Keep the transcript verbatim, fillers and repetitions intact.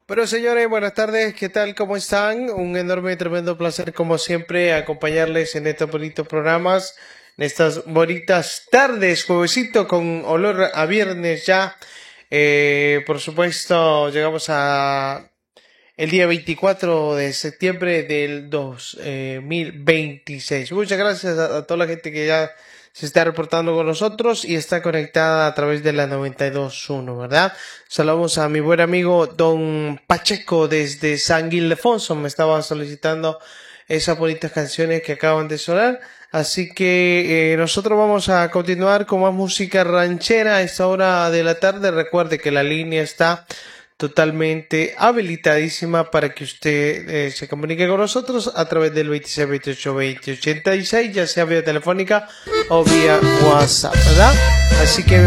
Bueno, señores, buenas tardes, ¿qué tal? ¿Cómo están? Un enorme y tremendo placer, como siempre, acompañarles en estos bonitos programas, en estas bonitas tardes, juevesito, con olor a viernes ya. Eh, por supuesto, llegamos a el día veinticuatro de septiembre del dos mil veintiséis. Muchas gracias a, a toda la gente que ya se está reportando con nosotros y está conectada a través de la noventa y dos punto uno, ¿verdad? Saludamos a mi buen amigo Don Pacheco desde San Ildefonso. Me estaba solicitando esas bonitas canciones que acaban de sonar. Así que eh, nosotros vamos a continuar con más música ranchera a esta hora de la tarde. Recuerde que la línea está totalmente habilitadísima para que usted eh, se comunique con nosotros a través del veintiséis, veintiocho, veinte, ochenta y seis, ya sea vía telefónica o vía WhatsApp, ¿verdad? Así que